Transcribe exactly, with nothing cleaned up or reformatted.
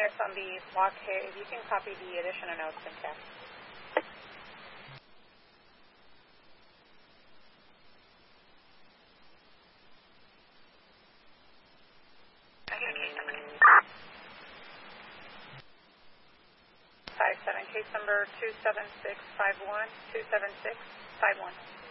minutes on the blockade. You can copy the addition of notes in text. Five seven, case number two seven six five one, two seven six five one.